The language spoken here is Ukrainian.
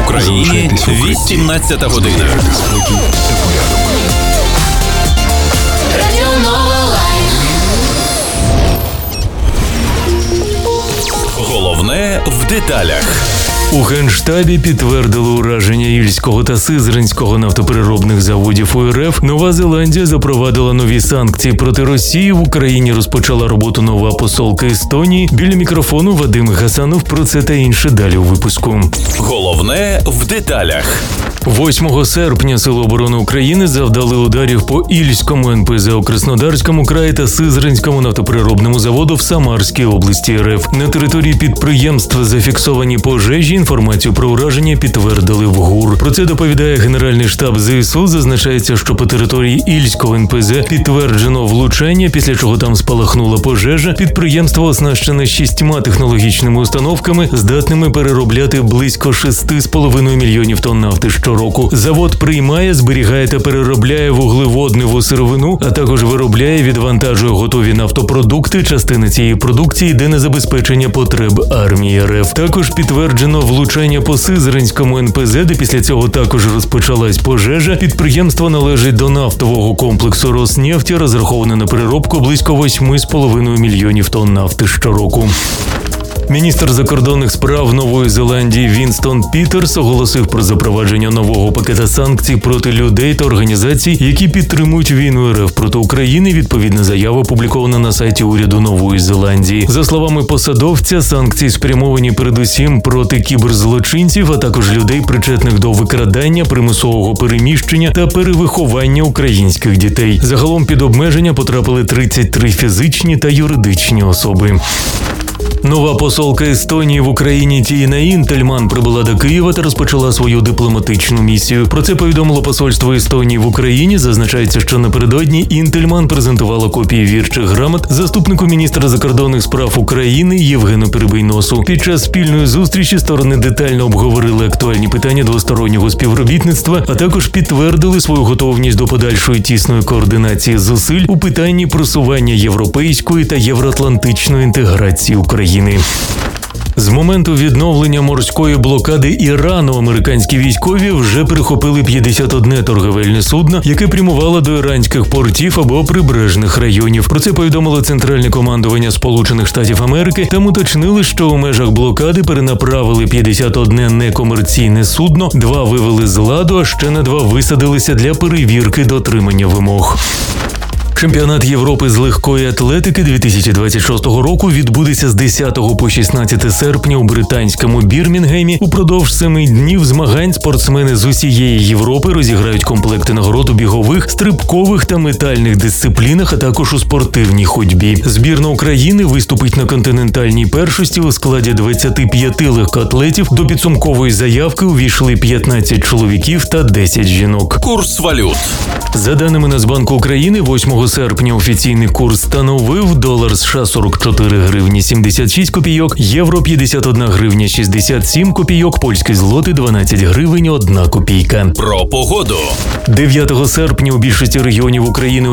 Україні 18 година. Головне в деталях. У Генштабі підтвердили ураження Ільського та Сизранського нафтопереробних заводів УРФ. Нова Зеландія запровадила нові санкції проти Росії. В Україні розпочала роботу нова посолка Естонії. Біля мікрофону Вадим Гасанов. Про це та інше далі у випуску. Головне в деталях. 8 серпня Сили оборони України завдали ударів по Ільському НПЗ у Краснодарському краї та Сизранському нафтопереробному заводу в Самарській області РФ. На території підприємства зафіксовані пожежі. Інформацію про ураження підтвердили в ГУР. Про це доповідає Генеральний штаб ЗСУ. Зазначається, що по території Ільського НПЗ підтверджено влучання, після чого там спалахнула пожежа. Підприємство оснащене 6 технологічними установками, здатними переробляти близько 6,5 мільйонів тонн нафти щороку. Завод приймає, зберігає та переробляє вуглеводневу сировину, а також виробляє, відвантажує готові нафтопродукти. Частина цієї продукції йде на забезпечення потреб армії РФ. Також підтверджено влучання по Сизранському НПЗ, де після цього також розпочалась пожежа. Підприємство належить до нафтового комплексу «Роснефті», розраховане на переробку близько 8,5 мільйонів тонн нафти щороку. Міністр закордонних справ Нової Зеландії Вінстон Пітерс оголосив про запровадження нового пакета санкцій проти людей та організацій, які підтримують війну РФ проти України. Відповідна заява опублікована на сайті уряду Нової Зеландії. За словами посадовця, санкції спрямовані передусім проти кіберзлочинців, а також людей, причетних до викрадання, примусового переміщення та перевиховання українських дітей. Загалом під обмеження потрапили 33 фізичні та юридичні особи. Нова посолка Естонії в Україні Тіна Інтельман прибула до Києва та розпочала свою дипломатичну місію. Про це повідомило посольство Естонії в Україні. Зазначається, що напередодні Інтельман презентувала копії вірчих грамот заступнику міністра закордонних справ України Євгену Перебийносу. Під час спільної зустрічі сторони детально обговорили актуальні питання двостороннього співробітництва, а також підтвердили свою готовність до подальшої тісної координації зусиль у питанні просування європейської та євроатлантичної інтеграції України. З моменту відновлення морської блокади Ірану американські військові вже перехопили 51 торговельне судно, яке прямувало до іранських портів або прибережних районів. Про це повідомило Центральне командування Сполучених Штатів Америки. Там уточнили, що у межах блокади перенаправили 51 некомерційне судно, 2 вивели з ладу, а ще на 2 висадилися для перевірки дотримання вимог. Чемпіонат Європи з легкої атлетики 2026 року відбудеться з 10 по 16 серпня у британському Бірмінгемі. Упродовж 7 днів змагань спортсмени з усієї Європи розіграють комплекти нагород у бігових, стрибкових та метальних дисциплінах, а також у спортивній ходьбі. Збірна України виступить на континентальній першості у складі 25 легкоатлетів. До підсумкової заявки увійшли 15 чоловіків та 10 жінок. Курс валют. За даними Нацбанку України, 8 серпня офіційний курс становив долар США 44 гривні 76 копійок, євро 51 гривня 67 копійок, польський злотий 12 гривень 1 копійка. Про погоду. 9 серпня у більшості регіонів України